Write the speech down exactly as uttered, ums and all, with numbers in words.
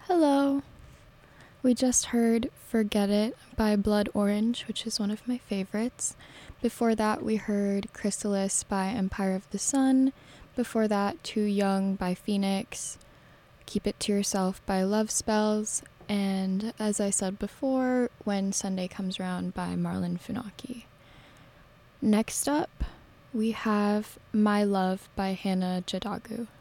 Hello. We just heard Forget It by Blood Orange, which is one of my favorites. Before that, we heard Chrysalis by Empire of the Sun. Before that, Too Young by Phoenix. Keep It to Yourself by Love Spells. And as I said before, When Sunday Comes Round by Marlon Funaki. Next up, we have My Love by Hannah Jadagu.